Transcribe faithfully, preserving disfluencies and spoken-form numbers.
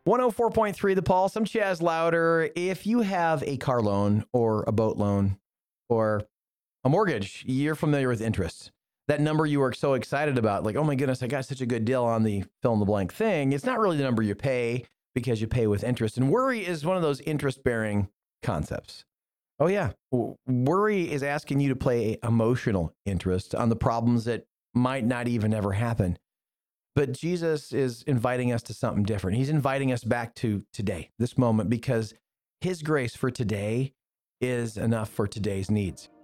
one oh four point three The Pulse. I'm Chaz Louder. If you have a car loan or a boat loan or a mortgage, you're familiar with interest. That number you were so excited about, like, oh my goodness, I got such a good deal on the fill in the blank thing. It's not really the number you pay because you pay with interest. And worry is one of those interest bearing concepts. Oh yeah. Worry is asking you to pay emotional interest on the problems that might not even ever happen. But Jesus is inviting us to something different. He's inviting us back to today, this moment, because his grace for today is enough for today's needs.